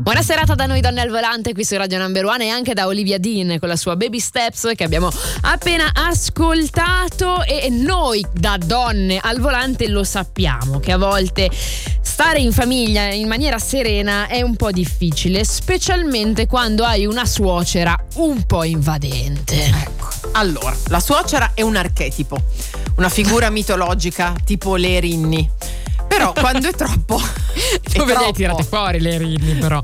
Buona serata da noi donne al volante qui su Radio Number One e anche da Olivia Dean con la sua Baby Steps che abbiamo appena ascoltato. E noi da donne al volante lo sappiamo che a volte stare in famiglia in maniera serena è un po' difficile, specialmente quando hai una suocera un po' invadente. Ecco, allora, la suocera è un archetipo, una figura mitologica tipo le Rinni. Però quando è troppo dove le hai tirate fuori le Rinni però?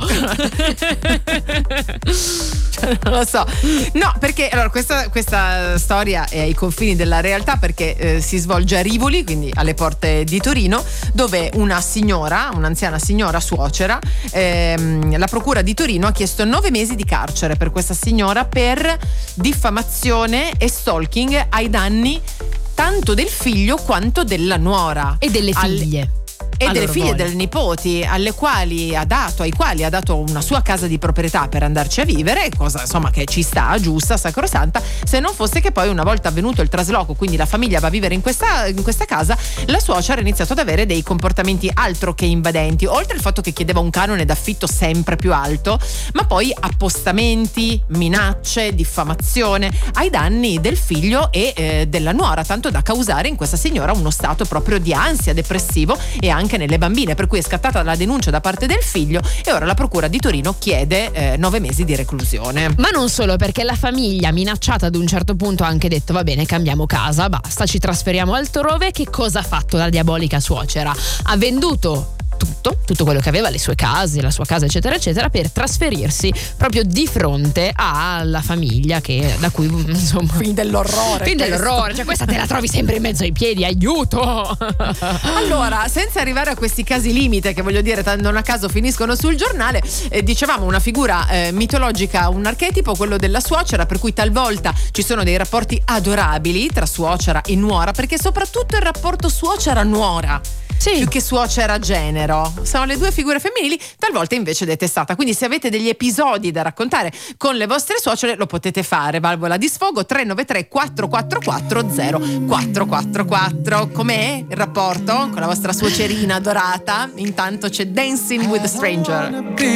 Non lo so. No, perché allora questa storia è ai confini della realtà perché si svolge a Rivoli, quindi alle porte di Torino, dove un'anziana signora suocera, la procura di Torino ha chiesto 9 mesi di carcere per questa signora per diffamazione e stalking ai danni tanto del figlio quanto della nuora e delle figlie. E delle figlie e delle nipoti ai quali ha dato una sua casa di proprietà per andarci a vivere, cosa insomma che ci sta, giusta, sacrosanta, se non fosse che poi una volta avvenuto il trasloco, quindi la famiglia va a vivere in questa casa, la suocera ha iniziato ad avere dei comportamenti altro che invadenti, oltre al fatto che chiedeva un canone d'affitto sempre più alto, ma poi appostamenti, minacce, diffamazione ai danni del figlio e della nuora, tanto da causare in questa signora uno stato proprio di ansia depressivo e anche nelle bambine, per cui è scattata la denuncia da parte del figlio e ora la procura di Torino chiede 9 mesi di reclusione. Ma non solo, perché la famiglia minacciata ad un certo punto ha anche detto va bene, cambiamo casa, basta, ci trasferiamo altrove. Che cosa ha fatto la diabolica suocera? Ha venduto tutto quello che aveva, le sue case, la sua casa eccetera eccetera, per trasferirsi proprio di fronte alla famiglia da cui insomma Fin dell'orrore, cioè questa te la trovi sempre in mezzo ai piedi, aiuto. Allora, senza arrivare a questi casi limite che voglio dire non a caso finiscono sul giornale, dicevamo una figura mitologica, un archetipo, quello della suocera, per cui talvolta ci sono dei rapporti adorabili tra suocera e nuora, perché soprattutto il rapporto suocera-nuora, sì, più che suocera-genero, sono le due figure femminili, talvolta invece detestata. Quindi se avete degli episodi da raccontare con le vostre suocere lo potete fare, valvola di sfogo 393 444 0444. Com'è il rapporto con la vostra suocerina adorata? Intanto c'è Dancing with a Stranger.